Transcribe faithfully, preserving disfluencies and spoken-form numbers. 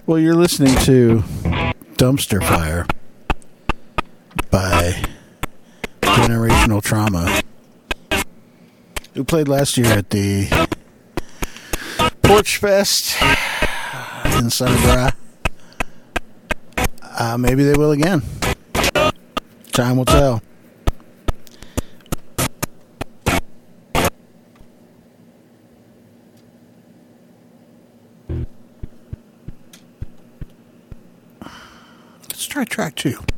Well, you're listening to Dumpster Fire by Generational Trauma, who played last year at the Porch Fest in Sunnybrook. Uh, maybe they will again. Time will tell. Let's try track two.